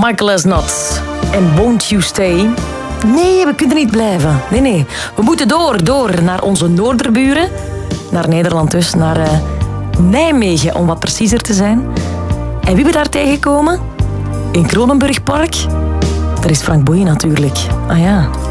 Michael Esnot en Won't You Stay. Nee, we kunnen niet blijven. Nee. We moeten door naar onze noorderburen. Naar Nederland dus, naar Nijmegen, om wat preciezer te zijn. En wie we daar tegenkomen? In Kronenburgpark. Daar is Frank Boeien natuurlijk. Ah ja.